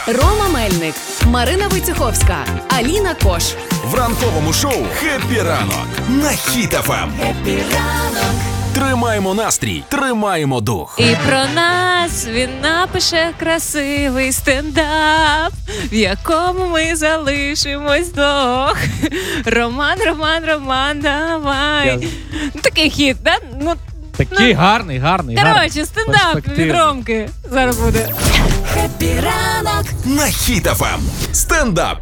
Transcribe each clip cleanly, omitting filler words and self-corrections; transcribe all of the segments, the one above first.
Рома Мельник, Марина Войцеховська, Аліна Кош. В ранковому шоу «Хеппі ранок» на Хіт ФМ. Хеппі ранок. Тримаємо настрій, тримаємо дух. І про нас він напише красивий стендап, в якому ми залишимось вдвох. Роман, давай. Такий хіт, да? Такий гарний. Коротше, стендап від Ромки зараз буде. Хеппі ранок. На Хіт ФМ. Стендап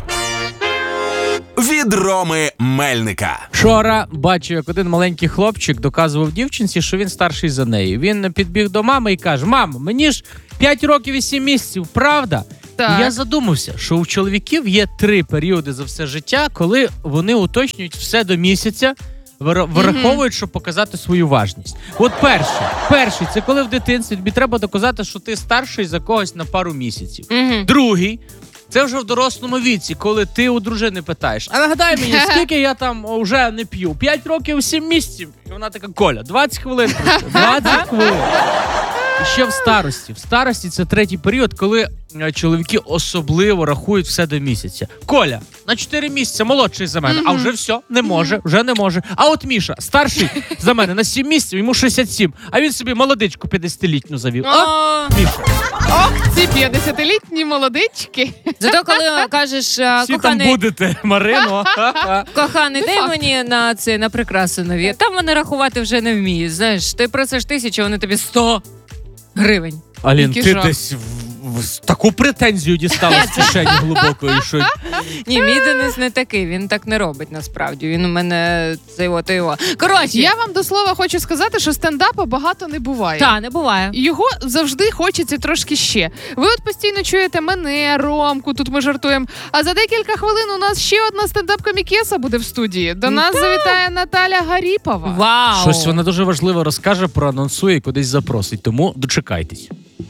від Роми Мельника. Вчора бачив, як один маленький хлопчик доказував дівчинці, що він старший за неї. Він підбіг до мами і каже: «Мамо, мені ж 5 років і 7 місяців, правда?» Так. І я задумався, що у чоловіків є 3 періоди за все життя, коли вони уточнюють все до місяця, враховують, щоб показати свою важність. От перший – це коли в дитинстві тобі треба доказати, що ти старший за когось на пару місяців. Другий – це вже в дорослому віці, коли ти у дружини питаєш: «А нагадай мені, скільки я там вже не п'ю? 5 років, 7 місяців?» І вона така: «Коля, 20 хвилин просто, 20 хвилин». І ще в старості. В старості це 3-й період, коли чоловіки особливо рахують все до місяця. Коля на 4 місяці молодший за мене, а вже все, не може. А от Міша, старший за мене на 7 місяців, йому 67, а він собі молодичку 50-літню завів. Міша. Ох, ці 50-літні молодички. Зато коли кажеш: Всі там коханий, будете, Марино. дай мені на прикраси нові. Там вони рахувати вже не вміють. Знаєш, ти просиш 1000, вони тобі 100 гривень. Алін, Який ти жах. десь в таку претензію дістала з кишені глибокої, що... Ні, мій Денис не такий, він так не робить насправді. Він у мене його. Коротше, Я вам до слова хочу сказати, що стендапа багато не буває. не буває. Його завжди хочеться трошки ще. Ви от постійно чуєте мене, Ромку, тут ми жартуємо. А за декілька хвилин у нас ще одна стендап-комікеса буде в студії. До нас завітає Наталя Гаріпова. Вау! Щось вона дуже важливо розкаже, проанонсує і кудись запросить. Тому дочекайтесь.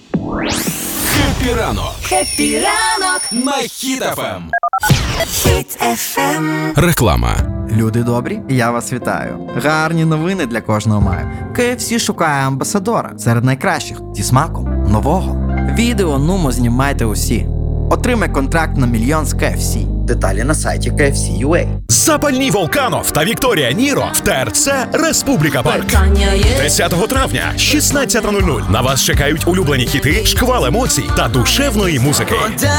«Хеппі ранок» Хеппі ранок. на Хіт ФМ. Хіт ФМ. Реклама. Люди добрі, я вас вітаю. Гарні новини для кожного маю. KFC шукає амбасадора серед найкращих зі смаком нового. Відео нумо знімайте усі. Отримай контракт на 1 мільйон з KFC. Деталі на сайті KFC.ua. Запальні Волканов та Вікторія Ніро в ТРЦ Республіка Парк. 10 травня, 16:00. На вас чекають улюблені хіти, шквал емоцій та душевної музики.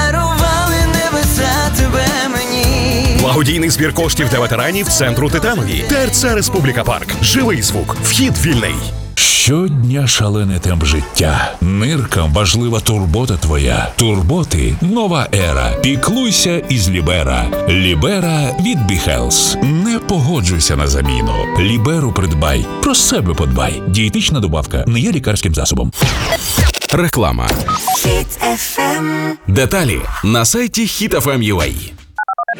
Благодійний збір коштів для ветеранів центру Титанові. ТРЦ Республіка Парк. Живий звук. Вхід вільний. Щодня шалений темп життя. Ниркам важлива турбота твоя. Турботи – нова ера. Піклуйся із Лібера. Лібера від BeHealth. Не погоджуйся на заміну. Ліберу придбай. Про себе подбай. Дієтична добавка не є лікарським засобом. Реклама. Хіт ФМ. Деталі на сайті HitFM.ua.